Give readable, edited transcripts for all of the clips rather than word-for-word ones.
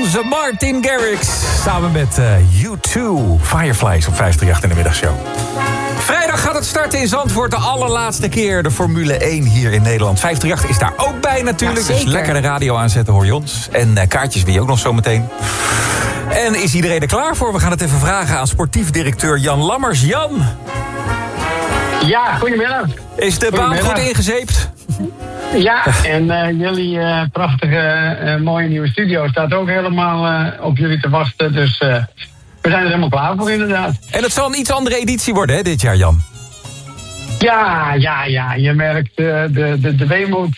onze Martin Garrix. Samen met U2, Fireflies op 538 in de middagshow. Vrijdag gaat het starten in Zandvoort. De allerlaatste keer de Formule 1 hier in Nederland. 538 is daar ook bij natuurlijk. Ja, dus lekker de radio aanzetten, hoor je ons. En kaartjes wie ook nog zo meteen. En is iedereen er klaar voor? We gaan het even vragen aan sportief directeur Jan Lammers. Jan! Ja, goedemiddag. Is de baan goed ingezeept? Ja, en jullie prachtige, mooie nieuwe studio staat ook helemaal op jullie te wachten. Dus we zijn er helemaal klaar voor, inderdaad. En het zal een iets andere editie worden, hè, dit jaar, Jan? Ja. Je merkt de weemoed,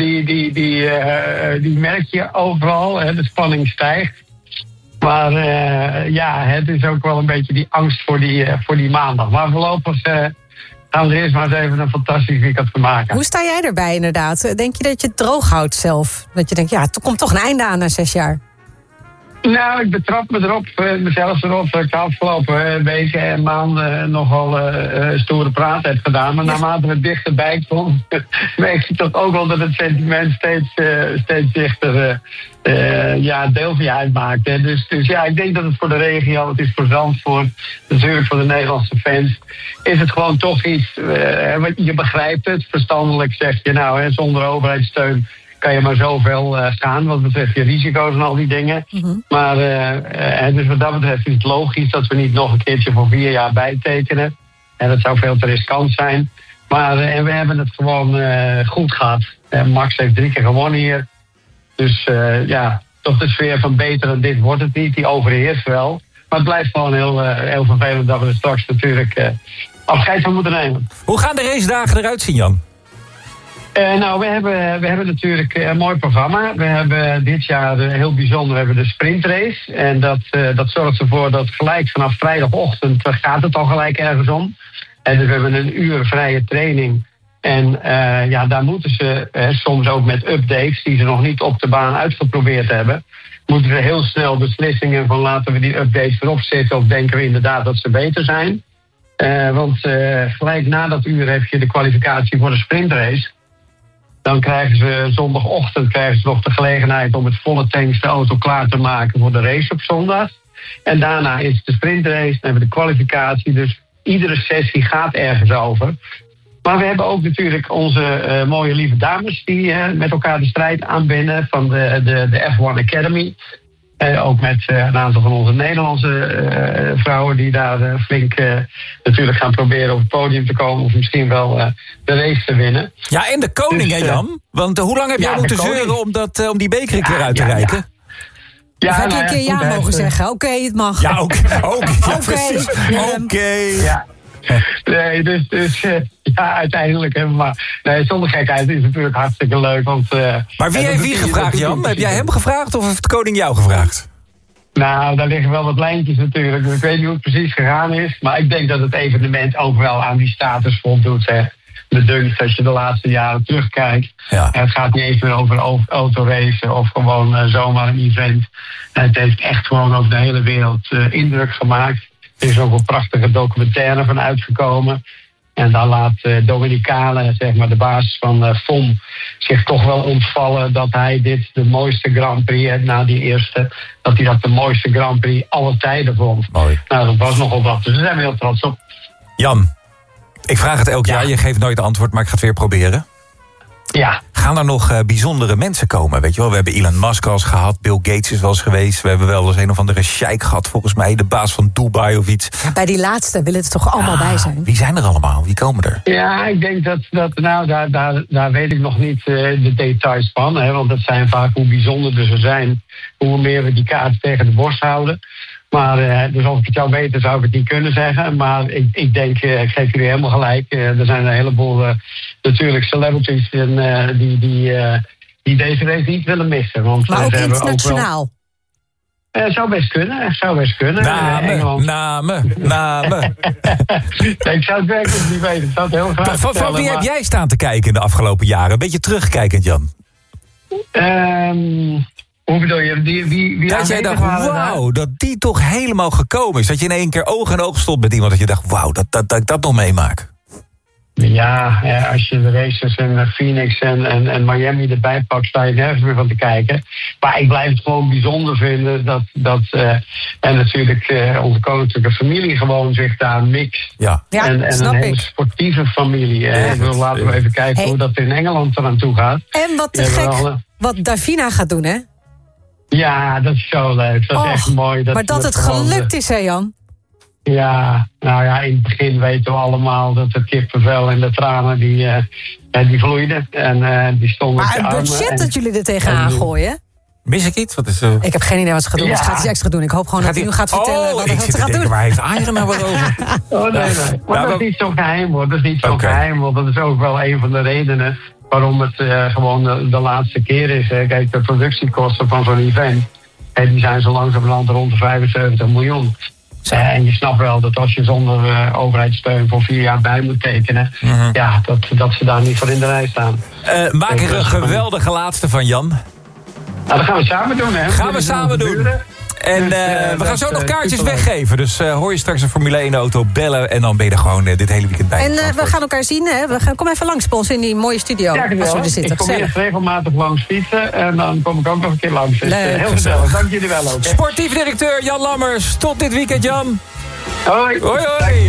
die merk je overal. Hè, de spanning stijgt. Maar het is ook wel een beetje die angst voor die maandag. Maar voorlopig gaan we er eerst maar eens even een fantastisch weekend van maken. Hoe sta jij erbij inderdaad? Denk je dat je het droog houdt zelf? Dat je denkt, ja, er komt toch een einde aan na 6 jaar? Nou, ik betrap me erop, mezelf erop, dat ik de afgelopen weken en maanden nogal stoere praat heb gedaan. Maar naarmate het dichterbij komt, merk je toch ook wel dat het sentiment steeds dichter deel van je uitmaakt. Hè. Dus ja, ik denk dat het voor de regio, het is voor Zandvoort, natuurlijk voor de Nederlandse fans, is het gewoon toch iets, je begrijpt het, verstandelijk zeg je nou, hè, zonder overheidssteun kan je maar zoveel gaan, wat betreft je risico's en al die dingen. Mm-hmm. Maar dus wat dat betreft is het logisch dat we niet nog een keertje voor 4 jaar bijtekenen. En dat zou veel te riskant zijn. Maar en we hebben het gewoon goed gehad. Max heeft 3 keer gewonnen hier. Dus toch de sfeer van beter dan dit wordt het niet. Die overheerst wel. Maar het blijft gewoon heel vervelend dat we er straks natuurlijk afscheid van moeten nemen. Hoe gaan de racedagen eruit zien, Jan? We hebben natuurlijk een mooi programma. We hebben dit jaar heel bijzonder de sprintrace. En dat zorgt ervoor dat gelijk vanaf vrijdagochtend gaat het al gelijk ergens om. En dus we hebben een uur vrije training. En daar moeten ze soms ook met updates die ze nog niet op de baan uitgeprobeerd hebben, moeten we heel snel beslissingen van laten we die updates erop zetten of denken we inderdaad dat ze beter zijn. Want gelijk na dat uur heb je de kwalificatie voor de sprintrace. Dan krijgen ze zondagochtend nog de gelegenheid om met volle tanks de auto klaar te maken voor de race op zondag. En daarna is de sprintrace, dan hebben we de kwalificatie. Dus iedere sessie gaat ergens over. Maar we hebben ook natuurlijk onze mooie lieve dames die met elkaar de strijd aanbinden van de F1 Academy. Ook met een aantal van onze Nederlandse vrouwen die daar flink natuurlijk gaan proberen op het podium te komen. Of misschien wel de race te winnen. Ja, en de koning, hè Jan? Want hoe lang heb jij moeten zeuren om die beker een keer uit te reiken? Ja, heb je een keer ja mogen zeggen? Oké, het mag. Ja, ook. Ja, precies. Oké. Ja. Nee, dus uiteindelijk hebben we maar. Nee, zonder gekheid is het natuurlijk hartstikke leuk. Want, maar wie heeft wie gevraagd, Jan? Heb jij hem gevraagd of heeft de koning jou gevraagd? Nou, daar liggen wel wat lijntjes natuurlijk. Dus ik weet niet hoe het precies gegaan is. Maar ik denk dat het evenement ook wel aan die status voldoet. Hè. Me dunkt als je de laatste jaren terugkijkt. Ja. Het gaat niet eens meer over autoracen of gewoon zomaar een event. Het heeft echt gewoon ook de hele wereld indruk gemaakt. Er is ook een prachtige documentaire van uitgekomen. En dan laat Dominicale, zeg maar de baas van FOM, zich toch wel ontvallen dat hij dit de mooiste Grand Prix, na die eerste, dat hij dat de mooiste Grand Prix alle tijden vond. Mooi. Nou, dat was nogal wat. Dus daar zijn we heel trots op. Jan, ik vraag het elk jaar. Je geeft nooit antwoord, maar ik ga het weer proberen. Ja. Gaan er nog bijzondere mensen komen? Weet je wel, we hebben Elon Musk al eens gehad. Bill Gates is wel eens geweest. We hebben wel eens een of andere sheik gehad, volgens mij. De baas van Dubai of iets. Ja, bij die laatste willen het toch allemaal bij zijn? Wie zijn er allemaal? Wie komen er? Ja, ik denk daar weet ik nog niet de details van. Hè, want dat zijn vaak hoe bijzonder ze zijn. Hoe meer we die kaart tegen de borst houden. Maar dus als ik het zou weten, zou ik het niet kunnen zeggen. Maar ik denk, ik geef jullie helemaal gelijk. Er zijn een heleboel natuurlijk celebrities die deze race niet willen missen. Want, maar ook internationaal? Zou best kunnen. Namen. Ik zou het werkelijk niet weten. Ik zou het heel graag van wie heb jij staan te kijken in de afgelopen jaren? Een beetje terugkijkend, Jan. Hoe bedoel je? Wie dat jij dacht, wauw, dat die toch helemaal gekomen is. Dat je in één keer oog in oog stond met iemand. Dat je dacht, wauw, dat ik dat nog meemaak. Ja, als je de races in Phoenix en Miami erbij pakt, sta je nergens meer van te kijken. Maar ik blijf het gewoon bijzonder vinden dat en natuurlijk onze koninklijke familie gewoon zich daar mixt. Ja, en een hele sportieve familie. Laten we even kijken hoe dat in Engeland eraan toe gaat. En wat te gek, wat Davina gaat doen, hè? Ja, dat is zo leuk. Dat is echt mooi. Maar dat het gelukt is, hè Jan? Ja, nou ja, in het begin weten we allemaal dat het kippenvel en de tranen die vloeiden. En die stonden op je armen. Maar het budget dat jullie er tegenaan gooien. Mis ik iets? Wat is, Ik heb geen idee wat ze gaat doen. Dus gaat iets extra doen. Ik hoop gewoon dat hij nu gaat vertellen wat ze gaat doen. Waar heeft Aire nou wat over? Nee. Maar dat is niet zo geheim, hoor. Dat is niet zo geheim, want dat is ook wel een van de redenen waarom het gewoon de laatste keer is. Kijk, de productiekosten van zo'n event, die zijn zo langzamerhand rond de 75 miljoen. En je snapt wel dat als je zonder overheidssteun voor 4 jaar bij moet tekenen, ja, dat ze daar niet voor in de rij staan. Maak er een geweldige laatste van, Jan. Nou, dat gaan we samen doen, hè? Gaan we samen doen. En we gaan zo nog kaartjes weggeven. Dus hoor je straks een Formule 1 auto bellen en dan ben je er gewoon dit hele weekend bij. En we gaan elkaar zien, hè? Kom even langs bij ons in die mooie studio. Ja, als we er zitten. Ik kom eerst regelmatig langs fietsen en dan kom ik ook nog een keer langs. Dus, heel gezellig. Dank jullie wel ook. Hè. Sportief directeur Jan Lammers. Tot dit weekend, Jan. Hoi. Hoi, hoi.